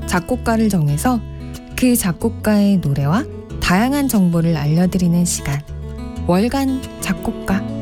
작곡가를 정해서 그 작곡가의 노래와 다양한 정보를 알려드리는 시간, 월간 작곡가.